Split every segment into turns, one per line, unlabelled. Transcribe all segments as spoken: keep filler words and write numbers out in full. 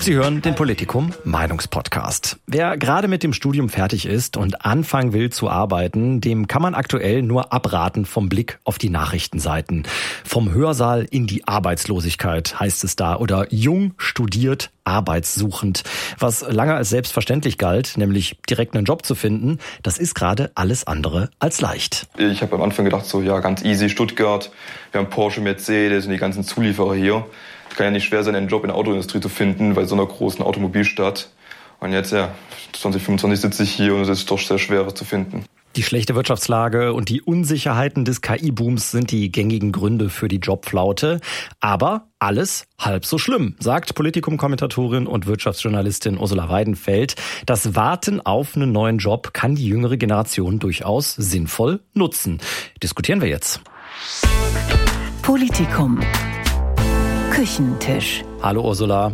Sie hören den Politikum Meinungspodcast. Wer gerade mit dem Studium fertig ist und anfangen will zu arbeiten, dem kann man aktuell nur abraten vom Blick auf die Nachrichtenseiten. Vom Hörsaal in die Arbeitslosigkeit heißt es da, oder jung studiert, arbeitssuchend. Was lange als selbstverständlich galt, nämlich direkt einen Job zu finden, das ist gerade alles andere als leicht.
Ich habe am Anfang gedacht, so ja, ganz easy, Stuttgart, wir haben Porsche, Mercedes und die ganzen Zulieferer hier. Es kann ja nicht schwer sein, einen Job in der Autoindustrie zu finden, bei so einer großen Automobilstadt. Und jetzt, ja, zwanzig fünfundzwanzig sitze ich hier und es ist doch sehr schwer, was zu finden.
Die schlechte Wirtschaftslage und die Unsicherheiten des K I-Booms sind die gängigen Gründe für die Jobflaute. Aber alles halb so schlimm, sagt Politikum-Kommentatorin und Wirtschaftsjournalistin Ursula Weidenfeld. Das Warten auf einen neuen Job kann die jüngere Generation durchaus sinnvoll nutzen. Diskutieren wir jetzt.
Politikum. Küchentisch.
Hallo Ursula.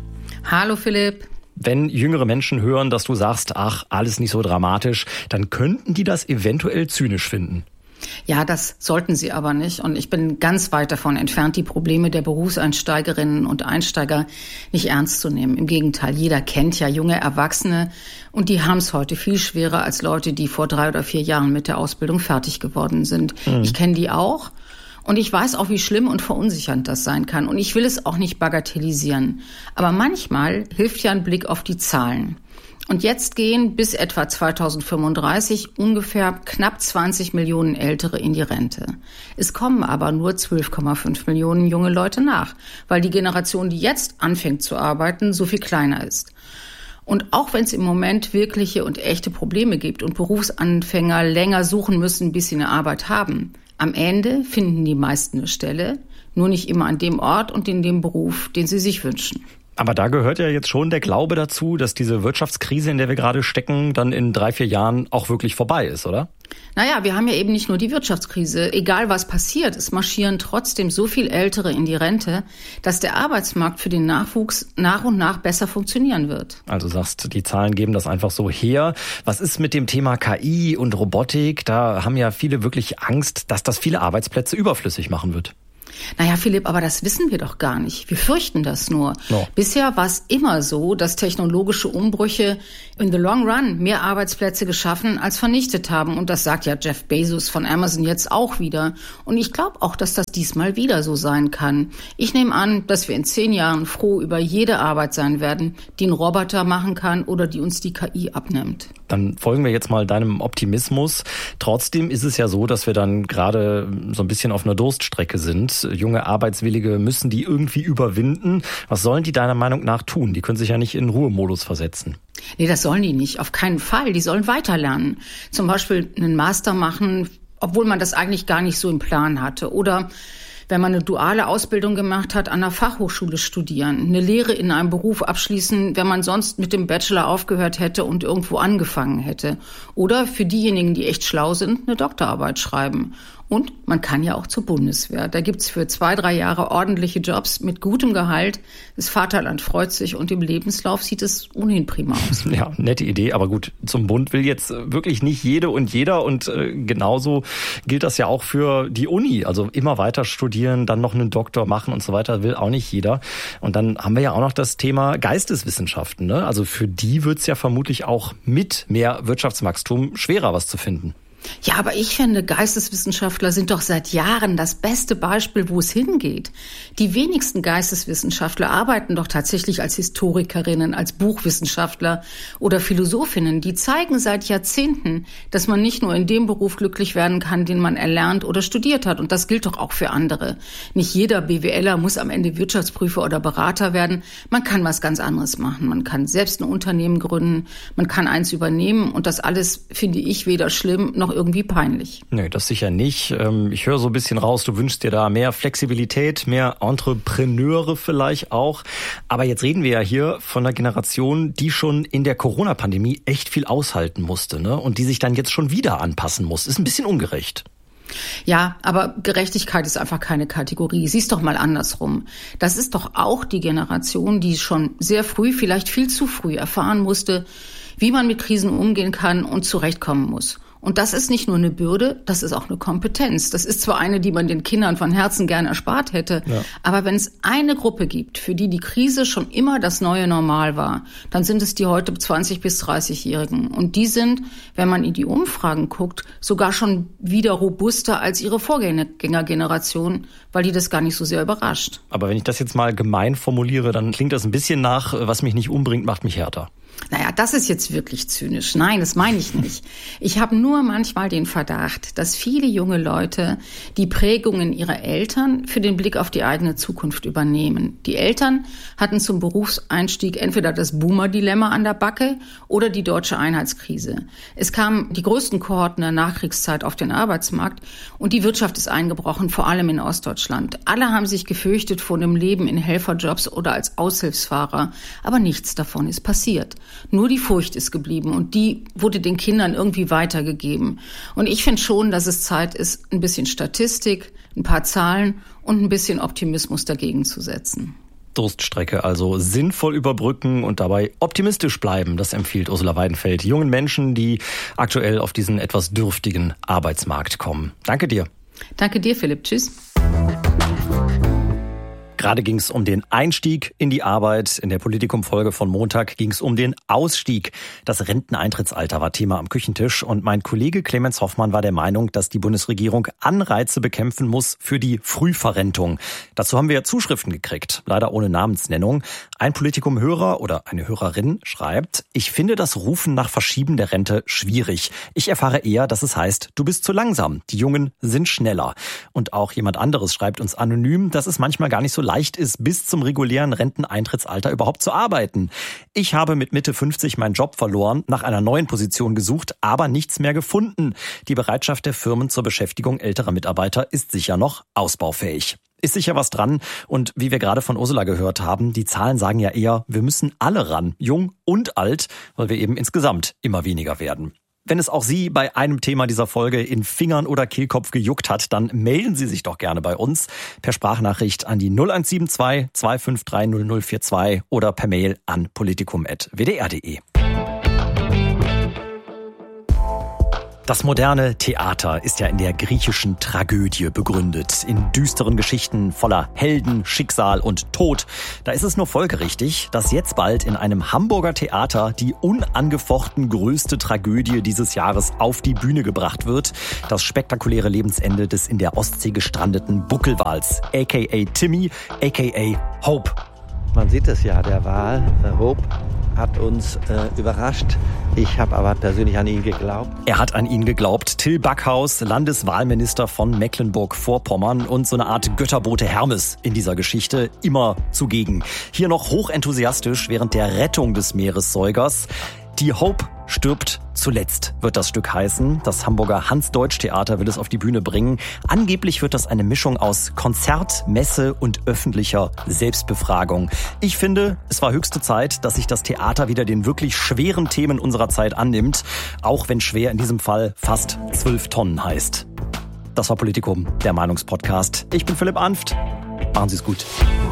Hallo Philipp.
Wenn jüngere Menschen hören, dass du sagst, ach, alles nicht so dramatisch, dann könnten die das eventuell zynisch finden.
Ja, das sollten sie aber nicht. Und ich bin ganz weit davon entfernt, die Probleme der Berufseinsteigerinnen und Einsteiger nicht ernst zu nehmen. Im Gegenteil, jeder kennt ja junge Erwachsene und die haben es heute viel schwerer als Leute, die vor drei oder vier Jahren mit der Ausbildung fertig geworden sind. Mhm. Ich kenne die auch. Und ich weiß auch, wie schlimm und verunsichernd das sein kann. Und ich will es auch nicht bagatellisieren. Aber manchmal hilft ja ein Blick auf die Zahlen. Und jetzt gehen bis etwa zweitausendfünfunddreißig ungefähr knapp zwanzig Millionen Ältere in die Rente. Es kommen aber nur zwölf Komma fünf Millionen junge Leute nach, weil die Generation, die jetzt anfängt zu arbeiten, so viel kleiner ist. Und auch wenn es im Moment wirkliche und echte Probleme gibt und Berufsanfänger länger suchen müssen, bis sie eine Arbeit haben, am Ende finden die meisten eine Stelle, nur nicht immer an dem Ort und in dem Beruf, den sie sich wünschen.
Aber da gehört ja jetzt schon der Glaube dazu, dass diese Wirtschaftskrise, in der wir gerade stecken, dann in drei, vier Jahren auch wirklich vorbei ist, oder?
Naja, wir haben ja eben nicht nur die Wirtschaftskrise. Egal was passiert, es marschieren trotzdem so viel Ältere in die Rente, dass der Arbeitsmarkt für den Nachwuchs nach und nach besser funktionieren wird.
Also sagst, die Zahlen geben das einfach so her. Was ist mit dem Thema K I und Robotik? Da haben ja viele wirklich Angst, dass das viele Arbeitsplätze überflüssig machen wird.
Naja, Philipp, aber das wissen wir doch gar nicht. Wir fürchten das nur. No. Bisher war es immer so, dass technologische Umbrüche in the long run mehr Arbeitsplätze geschaffen als vernichtet haben. Und das sagt ja Jeff Bezos von Amazon jetzt auch wieder. Und ich glaube auch, dass das diesmal wieder so sein kann. Ich nehme an, dass wir in zehn Jahren froh über jede Arbeit sein werden, die ein Roboter machen kann oder die uns die K I abnimmt.
Dann folgen wir jetzt mal deinem Optimismus. Trotzdem ist es ja so, dass wir dann gerade so ein bisschen auf einer Durststrecke sind. Junge Arbeitswillige müssen die irgendwie überwinden. Was sollen die deiner Meinung nach tun? Die können sich ja nicht in Ruhemodus versetzen.
Nee, das sollen die nicht. Auf keinen Fall. Die sollen weiterlernen. Zum Beispiel einen Master machen, obwohl man das eigentlich gar nicht so im Plan hatte. Oder wenn man eine duale Ausbildung gemacht hat, an einer Fachhochschule studieren, eine Lehre in einem Beruf abschließen, wenn man sonst mit dem Bachelor aufgehört hätte und irgendwo angefangen hätte. Oder für diejenigen, die echt schlau sind, eine Doktorarbeit schreiben. Und man kann ja auch zur Bundeswehr. Da gibt's für zwei, drei Jahre ordentliche Jobs mit gutem Gehalt. Das Vaterland freut sich und im Lebenslauf sieht es ohnehin prima aus.
Ja, nette Idee, aber gut, zum Bund will jetzt wirklich nicht jede und jeder. Und äh, genauso gilt das ja auch für die Uni. Also immer weiter studieren, dann noch einen Doktor machen und so weiter, will auch nicht jeder. Und dann haben wir ja auch noch das Thema Geisteswissenschaften, ne? Also für die wird's ja vermutlich auch mit mehr Wirtschaftswachstum schwerer, was zu finden.
Ja, aber ich finde, Geisteswissenschaftler sind doch seit Jahren das beste Beispiel, wo es hingeht. Die wenigsten Geisteswissenschaftler arbeiten doch tatsächlich als Historikerinnen, als Buchwissenschaftler oder Philosophinnen. Die zeigen seit Jahrzehnten, dass man nicht nur in dem Beruf glücklich werden kann, den man erlernt oder studiert hat. Und das gilt doch auch für andere. Nicht jeder BWLer muss am Ende Wirtschaftsprüfer oder Berater werden. Man kann was ganz anderes machen. Man kann selbst ein Unternehmen gründen, man kann eins übernehmen. Und das alles finde ich weder schlimm noch irgendwie peinlich.
Nee, das sicher nicht. Ich höre so ein bisschen raus, du wünschst dir da mehr Flexibilität, mehr Entrepreneure vielleicht auch. Aber jetzt reden wir ja hier von einer Generation, die schon in der Corona-Pandemie echt viel aushalten musste, ne? Und die sich dann jetzt schon wieder anpassen muss. Ist ein bisschen ungerecht.
Ja, aber Gerechtigkeit ist einfach keine Kategorie. Sieh's doch mal andersrum. Das ist doch auch die Generation, die schon sehr früh, vielleicht viel zu früh erfahren musste, wie man mit Krisen umgehen kann und zurechtkommen muss. Und das ist nicht nur eine Bürde, das ist auch eine Kompetenz. Das ist zwar eine, die man den Kindern von Herzen gern erspart hätte, ja. aber wenn es eine Gruppe gibt, für die die Krise schon immer das neue Normal war, dann sind es die heute zwanzig- bis dreißigjährigen. Und die sind, wenn man in die Umfragen guckt, sogar schon wieder robuster als ihre Vorgängergeneration, weil die das gar nicht so sehr überrascht.
Aber wenn ich das jetzt mal gemein formuliere, dann klingt das ein bisschen nach, was mich nicht umbringt, macht mich härter.
Naja, das ist jetzt wirklich zynisch. Nein, das meine ich nicht. Ich habe nur manchmal den Verdacht, dass viele junge Leute die Prägungen ihrer Eltern für den Blick auf die eigene Zukunft übernehmen. Die Eltern hatten zum Berufseinstieg entweder das Boomer-Dilemma an der Backe oder die deutsche Einheitskrise. Es kamen die größten Kohorten der Nachkriegszeit auf den Arbeitsmarkt und die Wirtschaft ist eingebrochen, vor allem in Ostdeutschland. Alle haben sich gefürchtet vor dem Leben in Helferjobs oder als Aushilfsfahrer, aber nichts davon ist passiert. Nur die Furcht ist geblieben und die wurde den Kindern irgendwie weitergegeben. Und ich finde schon, dass es Zeit ist, ein bisschen Statistik, ein paar Zahlen und ein bisschen Optimismus dagegen zu setzen.
Durststrecke also sinnvoll überbrücken und dabei optimistisch bleiben, das empfiehlt Ursula Weidenfeld jungen Menschen, die aktuell auf diesen etwas dürftigen Arbeitsmarkt kommen. Danke dir.
Danke dir, Philipp. Tschüss.
Gerade ging es um den Einstieg in die Arbeit. In der Politikum-Folge von Montag ging es um den Ausstieg. Das Renteneintrittsalter war Thema am Küchentisch. Und mein Kollege Clemens Hoffmann war der Meinung, dass die Bundesregierung Anreize bekämpfen muss für die Frühverrentung. Dazu haben wir Zuschriften gekriegt, leider ohne Namensnennung. Ein Politikum-Hörer oder eine Hörerin schreibt: Ich finde das Rufen nach Verschieben der Rente schwierig. Ich erfahre eher, dass es heißt, du bist zu langsam. Die Jungen sind schneller. Und auch jemand anderes schreibt uns anonym, dass es manchmal gar nicht so leicht ist, bis zum regulären Renteneintrittsalter überhaupt zu arbeiten. Ich habe mit Mitte fünfzig meinen Job verloren, nach einer neuen Position gesucht, aber nichts mehr gefunden. Die Bereitschaft der Firmen zur Beschäftigung älterer Mitarbeiter ist sicher noch ausbaufähig. Ist sicher was dran. Und wie wir gerade von Ursula gehört haben, die Zahlen sagen ja eher, wir müssen alle ran, jung und alt, weil wir eben insgesamt immer weniger werden. Wenn es auch Sie bei einem Thema dieser Folge in Fingern oder Kehlkopf gejuckt hat, dann melden Sie sich doch gerne bei uns per Sprachnachricht an die null eins sieben zwei, zwei fünf drei null null vier zwei oder per Mail an politikum punkt w d r punkt d e. Das moderne Theater ist ja in der griechischen Tragödie begründet, in düsteren Geschichten voller Helden, Schicksal und Tod. Da ist es nur folgerichtig, dass jetzt bald in einem Hamburger Theater die unangefochten größte Tragödie dieses Jahres auf die Bühne gebracht wird. Das spektakuläre Lebensende des in der Ostsee gestrandeten Buckelwals, aka Timmy, aka Hope.
Man sieht es ja, der Wal, äh, Hope, hat uns äh, überrascht. Ich habe aber persönlich an ihn geglaubt.
Er hat an ihn geglaubt. Till Backhaus, Landeswahlminister von Mecklenburg-Vorpommern und so eine Art Götterbote Hermes in dieser Geschichte, immer zugegen. Hier noch hochenthusiastisch während der Rettung des Meeressäugers. Die Hope stirbt zuletzt, wird das Stück heißen. Das Hamburger Hans-Deutsch-Theater will es auf die Bühne bringen. Angeblich wird das eine Mischung aus Konzert, Messe und öffentlicher Selbstbefragung. Ich finde, es war höchste Zeit, dass sich das Theater wieder den wirklich schweren Themen unserer Zeit annimmt. Auch wenn schwer in diesem Fall fast zwölf Tonnen heißt. Das war Politikum, der Meinungspodcast. Ich bin Philipp Anft. Machen Sie es gut.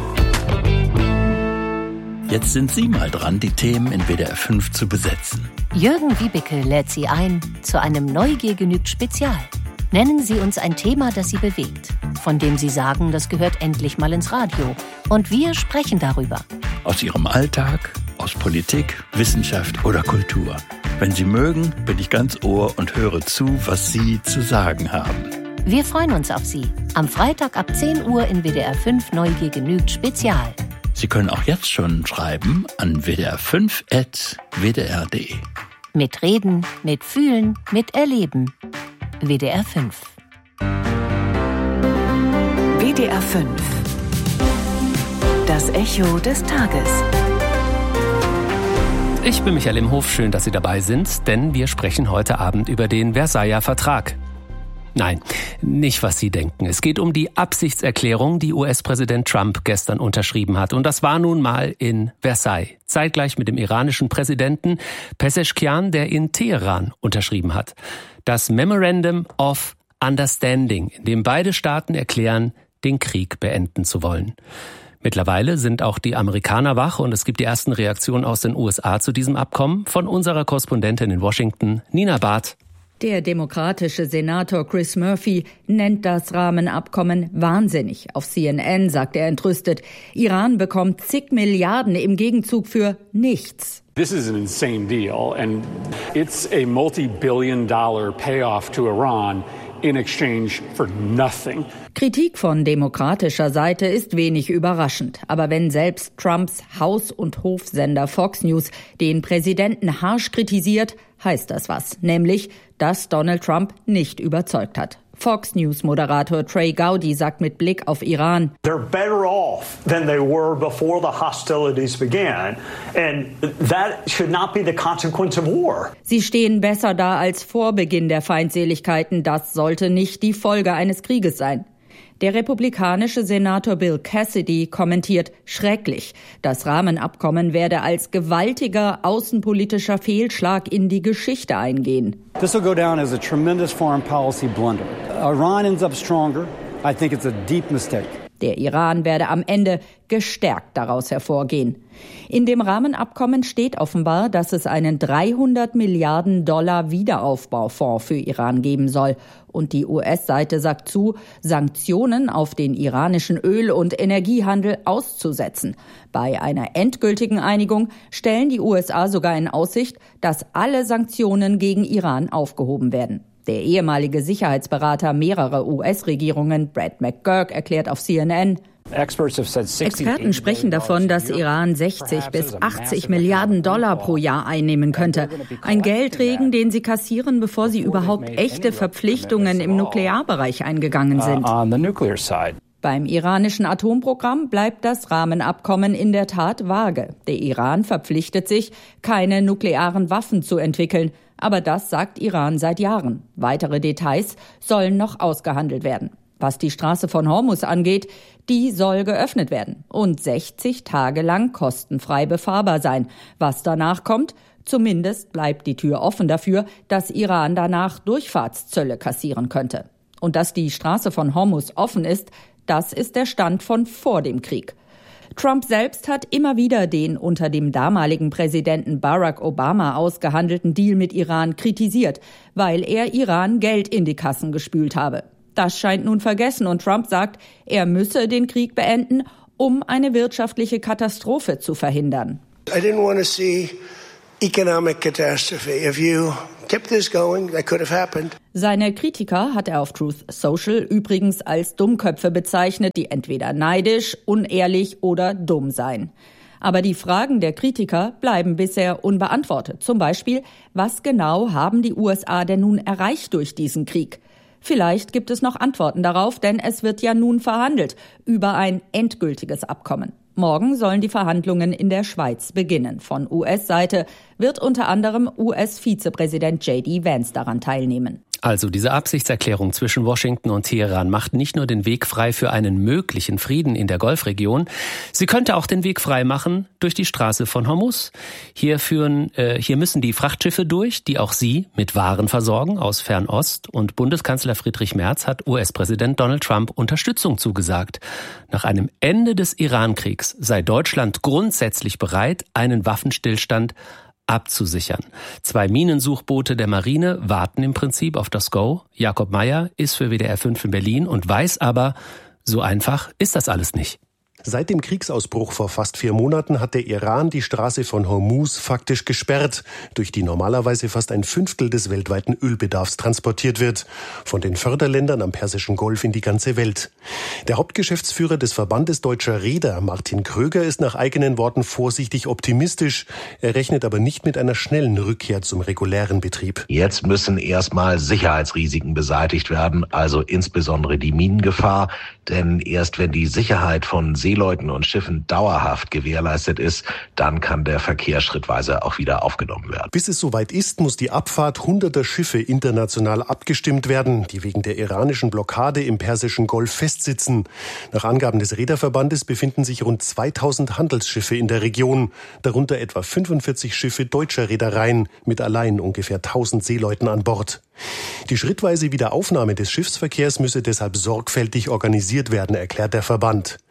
Jetzt sind Sie mal dran, die Themen in W D R fünf zu besetzen.
Jürgen Wiebeke lädt Sie ein zu einem Neugier genügt Spezial. Nennen Sie uns ein Thema, das Sie bewegt, von dem Sie sagen, das gehört endlich mal ins Radio. Und wir sprechen darüber.
Aus Ihrem Alltag, aus Politik, Wissenschaft oder Kultur. Wenn Sie mögen, bin ich ganz Ohr und höre zu, was Sie zu sagen haben.
Wir freuen uns auf Sie. Am Freitag ab zehn Uhr in W D R fünf Neugier genügt Spezial.
Sie können auch jetzt schon schreiben an w d r fünf at w d r punkt d e.
Mit Reden, mit Fühlen, mit Erleben. W D R fünf.
W D R fünf. Das Echo des Tages.
Ich bin Michael Imhof, schön, dass Sie dabei sind, denn wir sprechen heute Abend über den Versailler Vertrag. Nein, nicht was Sie denken. Es geht um die Absichtserklärung, die U S-Präsident Trump gestern unterschrieben hat. Und das war nun mal in Versailles. Zeitgleich mit dem iranischen Präsidenten Pezeshkian, der in Teheran unterschrieben hat. Das Memorandum of Understanding, in dem beide Staaten erklären, den Krieg beenden zu wollen. Mittlerweile sind auch die Amerikaner wach und es gibt die ersten Reaktionen aus den U S A zu diesem Abkommen von unserer Korrespondentin in Washington, Nina Barth.
Der demokratische Senator Chris Murphy nennt das Rahmenabkommen wahnsinnig. Auf C N N sagt er entrüstet, Iran bekommt zig Milliarden im Gegenzug für nichts.
This is an insane deal and it's a multi-billion dollar payoff to Iran in exchange for nothing.
Kritik von demokratischer Seite ist wenig überraschend. Aber wenn selbst Trumps Haus- und Hofsender Fox News den Präsidenten harsch kritisiert, heißt das was. Nämlich, dass Donald Trump nicht überzeugt hat. Fox News-Moderator Trey Gowdy sagt mit Blick auf Iran:
They're better off than they were before the hostilities began. And that should not be the consequence of war.
Sie stehen besser da als vor Beginn der Feindseligkeiten. Das sollte nicht die Folge eines Krieges sein. Der republikanische Senator Bill Cassidy kommentiert schrecklich, das Rahmenabkommen werde als gewaltiger außenpolitischer Fehlschlag in die Geschichte eingehen.
This will go down as a tremendous foreign policy blunder. Iran ends up stronger. I think it's a deep mistake.
Der Iran werde am Ende gestärkt daraus hervorgehen. In dem Rahmenabkommen steht offenbar, dass es einen dreihundert Milliarden Dollar Wiederaufbaufonds für Iran geben soll. Und die U S-Seite sagt zu, Sanktionen auf den iranischen Öl- und Energiehandel auszusetzen. Bei einer endgültigen Einigung stellen die U S A sogar in Aussicht, dass alle Sanktionen gegen Iran aufgehoben werden. Der ehemalige Sicherheitsberater mehrerer U S-Regierungen, Brad McGurk, erklärt auf C N N, Experten sprechen davon, dass Iran sechzig bis achtzig Milliarden Dollar pro Jahr einnehmen könnte. Ein Geldregen, den sie kassieren, bevor sie überhaupt echte Verpflichtungen im Nuklearbereich eingegangen sind. Beim iranischen Atomprogramm bleibt das Rahmenabkommen in der Tat vage. Der Iran verpflichtet sich, keine nuklearen Waffen zu entwickeln. Aber das sagt Iran seit Jahren. Weitere Details sollen noch ausgehandelt werden. Was die Straße von Hormuz angeht, die soll geöffnet werden und sechzig Tage lang kostenfrei befahrbar sein. Was danach kommt, zumindest bleibt die Tür offen dafür, dass Iran danach Durchfahrtszölle kassieren könnte. Und dass die Straße von Hormuz offen ist, das ist der Stand von vor dem Krieg. Trump selbst hat immer wieder den unter dem damaligen Präsidenten Barack Obama ausgehandelten Deal mit Iran kritisiert, weil er Iran Geld in die Kassen gespült habe. Das scheint nun vergessen und Trump sagt, er müsse den Krieg beenden, um eine wirtschaftliche Katastrophe zu verhindern.
I didn't want to see economic catastrophe. If you kept this going, that could have happened.
Seine Kritiker hat er auf Truth Social übrigens als Dummköpfe bezeichnet, die entweder neidisch, unehrlich oder dumm seien. Aber die Fragen der Kritiker bleiben bisher unbeantwortet. Zum Beispiel, was genau haben die U S A denn nun erreicht durch diesen Krieg? Vielleicht gibt es noch Antworten darauf, denn es wird ja nun verhandelt über ein endgültiges Abkommen. Morgen sollen die Verhandlungen in der Schweiz beginnen. Von U S-Seite wird unter anderem U S-Vizepräsident J D Vance daran teilnehmen.
Also diese Absichtserklärung zwischen Washington und Teheran macht nicht nur den Weg frei für einen möglichen Frieden in der Golfregion, sie könnte auch den Weg frei machen durch die Straße von Hormuz. Hier führen, äh, hier müssen die Frachtschiffe durch, die auch sie mit Waren versorgen aus Fernost. Und Bundeskanzler Friedrich Merz hat U S-Präsident Donald Trump Unterstützung zugesagt. Nach einem Ende des Iran-Kriegs sei Deutschland grundsätzlich bereit, einen Waffenstillstand abzusichern. Zwei Minensuchboote der Marine warten im Prinzip auf das Go. Jakob Meyer ist für W D R fünf in Berlin und weiß aber, so einfach ist das alles nicht.
Seit dem Kriegsausbruch vor fast vier Monaten hat der Iran die Straße von Hormuz faktisch gesperrt, durch die normalerweise fast ein Fünftel des weltweiten Ölbedarfs transportiert wird, von den Förderländern am Persischen Golf in die ganze Welt. Der Hauptgeschäftsführer des Verbandes Deutscher Reeder, Martin Kröger, ist nach eigenen Worten vorsichtig optimistisch. Er rechnet aber nicht mit einer schnellen Rückkehr zum regulären Betrieb.
Jetzt müssen erstmal Sicherheitsrisiken beseitigt werden, also insbesondere die Minengefahr. Denn erst wenn die Sicherheit von Seeleuten und Schiffen dauerhaft gewährleistet ist, dann kann der Verkehr schrittweise auch wieder aufgenommen werden.
Bis es soweit ist, muss die Abfahrt hunderter Schiffe international abgestimmt werden, die wegen der iranischen Blockade im Persischen Golf festsitzen. Nach Angaben des Reederverbandes befinden sich rund zweitausend Handelsschiffe in der Region, darunter etwa fünfundvierzig Schiffe deutscher Reedereien mit allein ungefähr tausend Seeleuten an Bord. Die schrittweise Wiederaufnahme des Schiffsverkehrs müsse deshalb sorgfältig organisiert werden, erklärt der Verband.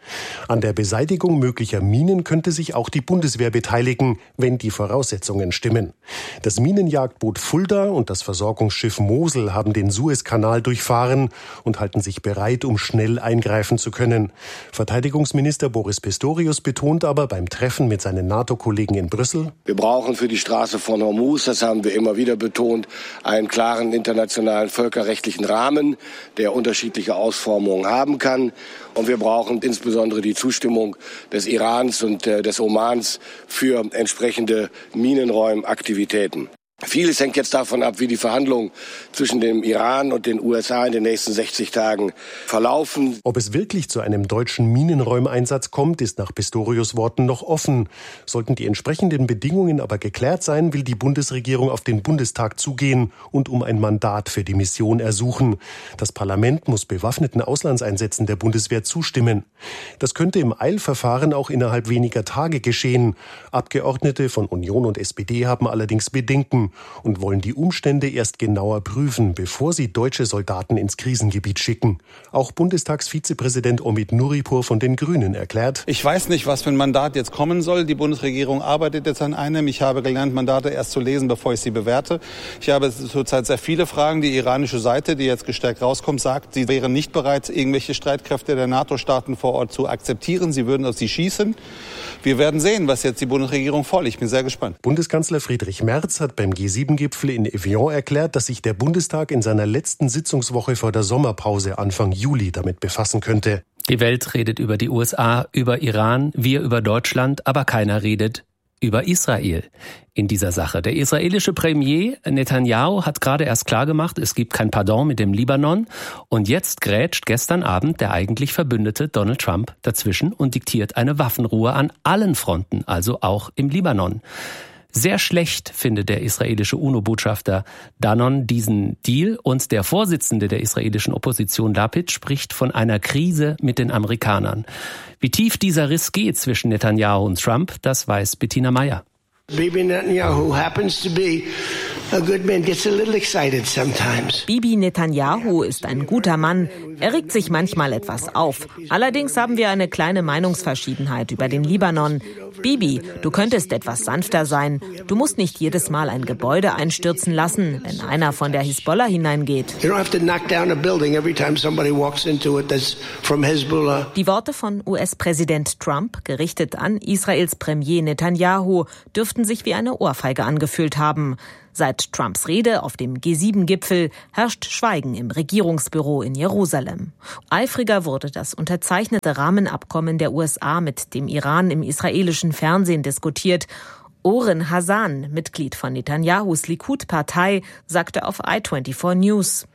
An der Beseitigung möglicher Minen könnte sich auch die Bundeswehr beteiligen, wenn die Voraussetzungen stimmen. Das Minenjagdboot Fulda und das Versorgungsschiff Mosel haben den Suezkanal durchfahren und halten sich bereit, um schnell eingreifen zu können. Verteidigungsminister Boris Pistorius betont aber beim Treffen mit seinen NATO-Kollegen in Brüssel:
Wir brauchen für die Straße von Hormuz, das haben wir immer wieder betont, einen klaren internationalen völkerrechtlichen Rahmen, der unterschiedliche Ausformungen haben kann. Und wir brauchen insbesondere die Zustimmung des Irans und äh, des Omans für entsprechende Minenräumaktivitäten. Vieles hängt jetzt davon ab, wie die Verhandlungen zwischen dem Iran und den U S A in den nächsten sechzig Tagen verlaufen.
Ob es wirklich zu einem deutschen Minenräumeinsatz kommt, ist nach Pistorius Worten noch offen. Sollten die entsprechenden Bedingungen aber geklärt sein, will die Bundesregierung auf den Bundestag zugehen und um ein Mandat für die Mission ersuchen. Das Parlament muss bewaffneten Auslandseinsätzen der Bundeswehr zustimmen. Das könnte im Eilverfahren auch innerhalb weniger Tage geschehen. Abgeordnete von Union und S P D haben allerdings Bedenken und wollen die Umstände erst genauer prüfen, bevor sie deutsche Soldaten ins Krisengebiet schicken. Auch Bundestagsvizepräsident Omid Nuripur von den Grünen erklärt:
Ich weiß nicht, was für ein Mandat jetzt kommen soll. Die Bundesregierung arbeitet jetzt an einem. Ich habe gelernt, Mandate erst zu lesen, bevor ich sie bewerte. Ich habe zurzeit sehr viele Fragen. Die iranische Seite, die jetzt gestärkt rauskommt, sagt, sie wären nicht bereit, irgendwelche Streitkräfte der NATO-Staaten vor Ort zu akzeptieren. Sie würden auf sie schießen. Wir werden sehen, was jetzt die Bundesregierung vorlegt. Ich bin sehr gespannt.
Bundeskanzler Friedrich Merz hat beim G sieben Gipfel in Evian erklärt, dass sich der Bundestag in seiner letzten Sitzungswoche vor der Sommerpause Anfang Juli damit befassen könnte.
Die Welt redet über die U S A, über Iran, wir über Deutschland, aber keiner redet über Israel in dieser Sache. Der israelische Premier Netanyahu hat gerade erst klargemacht, es gibt kein Pardon mit dem Libanon. Und jetzt grätscht gestern Abend der eigentlich Verbündete Donald Trump dazwischen und diktiert eine Waffenruhe an allen Fronten, also auch im Libanon. Sehr schlecht findet der israelische UNO-Botschafter Danon diesen Deal und der Vorsitzende der israelischen Opposition Lapid spricht von einer Krise mit den Amerikanern. Wie tief dieser Riss geht zwischen Netanyahu und Trump, das weiß Bettina Meyer.
Bibi Netanyahu happens to be a good man, gets a little excited sometimes.
Bibi Netanyahu ist ein guter Mann. Er regt sich manchmal etwas auf. Allerdings haben wir eine kleine Meinungsverschiedenheit über den Libanon. Bibi, du könntest etwas sanfter sein. Du musst nicht jedes Mal ein Gebäude einstürzen lassen, wenn einer von der Hisbollah hineingeht.
You don't have to knock down a building every time somebody walks into it that's from Hezbollah.
Die Worte von U S-Präsident Trump, gerichtet an Israels Premier Netanyahu, dürften sich wie eine Ohrfeige angefühlt haben. Seit Trumps Rede auf dem G sieben Gipfel herrscht Schweigen im Regierungsbüro in Jerusalem. Eifriger wurde das unterzeichnete Rahmenabkommen der U S A mit dem Iran im israelischen Fernsehen diskutiert. Oren Hassan, Mitglied von Netanyahus Likud-Partei, sagte auf I vierundzwanzig News: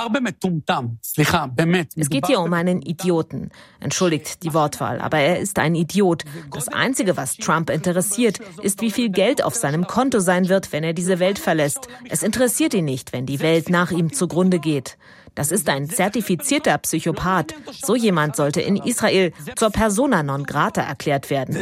Es geht hier um einen Idioten. Entschuldigt die Wortwahl, aber er ist ein Idiot. Das Einzige, was Trump interessiert, ist, wie viel Geld auf seinem Konto sein wird, wenn er diese Welt verlässt. Es interessiert ihn nicht, wenn die Welt nach ihm zugrunde geht. Das ist ein zertifizierter Psychopath. So jemand sollte in Israel zur Persona non grata erklärt werden.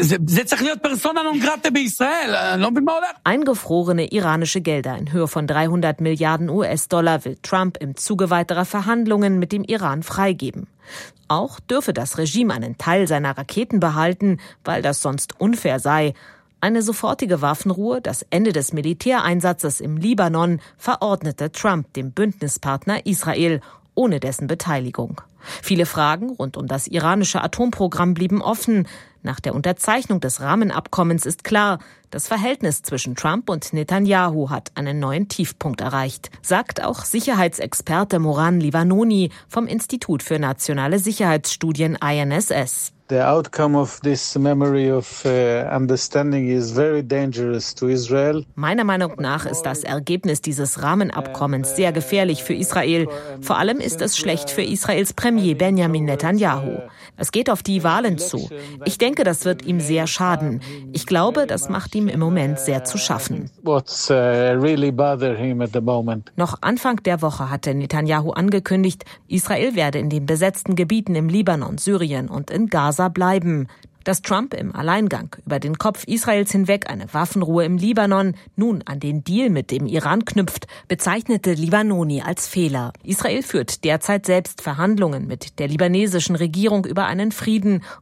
Eingefrorene iranische Gelder in Höhe von dreihundert Milliarden U S-Dollar will Trump im Zuge weiterer Verhandlungen mit dem Iran freigeben. Auch dürfe das Regime einen Teil seiner Raketen behalten, weil das sonst unfair sei. Eine sofortige Waffenruhe, das Ende des Militäreinsatzes im Libanon, verordnete Trump dem Bündnispartner Israel, ohne dessen Beteiligung. Viele Fragen rund um das iranische Atomprogramm blieben offen. Nach der Unterzeichnung des Rahmenabkommens ist klar, das Verhältnis zwischen Trump und Netanyahu hat einen neuen Tiefpunkt erreicht, sagt auch Sicherheitsexperte Moran Livanoni vom Institut für nationale Sicherheitsstudien I N S S.
The outcome of this memory of uh, understanding is very dangerous to Israel.
Meiner Meinung nach ist das Ergebnis dieses Rahmenabkommens sehr gefährlich für Israel. Vor allem ist es schlecht für Israels Premier Benjamin Netanyahu. Es geht auf die Wahlen zu. Ich denke, das wird ihm sehr schaden. Ich glaube, das macht ihm im Moment sehr zu schaffen.
What's uh, really bother him at the moment?
Noch Anfang der Woche hatte Netanyahu angekündigt, Israel werde in den besetzten Gebieten im Libanon, Syrien und in Gaza bleiben. Dass Trump im Alleingang über den Kopf Israels hinweg eine Waffenruhe im Libanon nun an den Deal mit dem Iran knüpft, bezeichnete Livanoni als Fehler. Israel führt derzeit selbst Verhandlungen mit der libanesischen Regierung über einen Frieden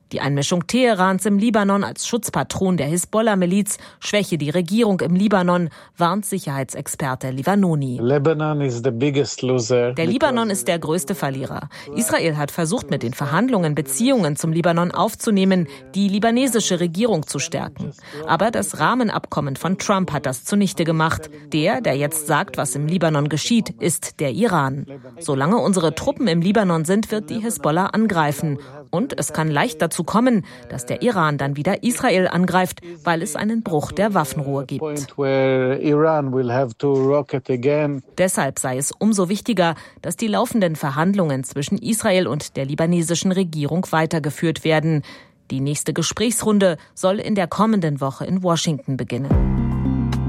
Die Einmischung Teherans im Libanon als Schutzpatron der Hisbollah-Miliz schwäche die Regierung im Libanon, warnt Sicherheitsexperte Livanoni.
Lebanon is the biggest loser.
Der Libanon ist der größte Verlierer. Israel hat versucht, mit den Verhandlungen Beziehungen zum Libanon aufzunehmen, die libanesische Regierung zu stärken. Aber das Rahmenabkommen von Trump hat das zunichte gemacht. Der, der jetzt sagt, was im Libanon geschieht, ist der Iran. Solange unsere Truppen im Libanon sind, wird die Hisbollah angreifen. Und es kann leicht dazu kommen, dass der Iran dann wieder Israel angreift, weil es einen Bruch der Waffenruhe gibt. Deshalb sei es umso wichtiger, dass die laufenden Verhandlungen zwischen Israel und der libanesischen Regierung weitergeführt werden. Die nächste Gesprächsrunde soll in der kommenden Woche in Washington beginnen.